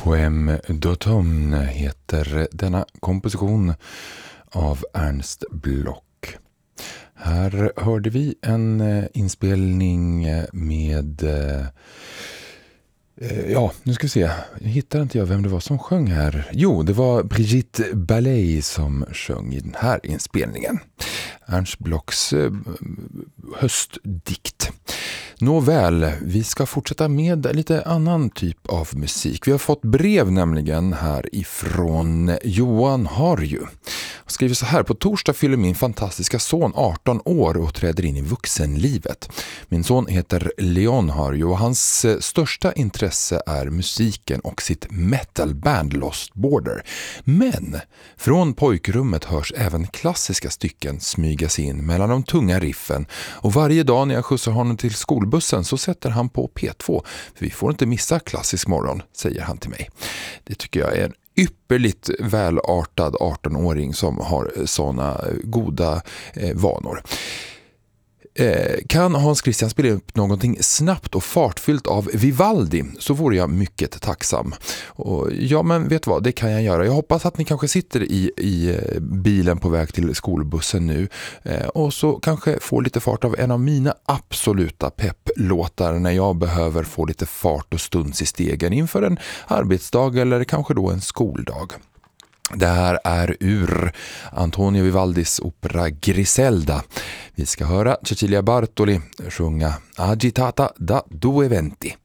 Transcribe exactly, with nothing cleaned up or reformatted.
Poème d'automne heter denna komposition av Ernst Bloch. Här hörde vi en inspelning med, ja, nu ska vi se, jag hittar inte jag vem det var som sjöng här. Jo, det var Brigitte Balley som sjöng i den här inspelningen. Ernst Blochs höstdikt. Nåväl, vi ska fortsätta med lite annan typ av musik. Vi har fått brev nämligen här ifrån Johan Harju. Han skriver så här: på torsdag fyller min fantastiska son arton år och träder in i vuxenlivet. Min son heter Leon Harju och hans största intresse är musiken och sitt metalband Lost Border. Men från pojkrummet hörs även klassiska stycken smygas in mellan de tunga riffen, och varje dag när jag skjutsar honom till skolbussen så sätter han på P två, för vi får inte missa klassisk morgon, säger han till mig. Det tycker jag är en ypperligt välartad arton-åring som har såna goda eh, vanor. Eh, kan Hans Christian spela upp någonting snabbt och fartfyllt av Vivaldi, så vore jag mycket tacksam. Och ja, men vet vad, det kan jag göra. Jag hoppas att ni kanske sitter i, i bilen på väg till skolbussen nu eh, och så kanske får lite fart av en av mina absoluta pepplåtar när jag behöver få lite fart och stuns i stegen inför en arbetsdag eller kanske då en skoldag. Det här är ur Antonio Vivaldis opera Griselda. Vi ska höra Cecilia Bartoli sjunga Agitata da due venti.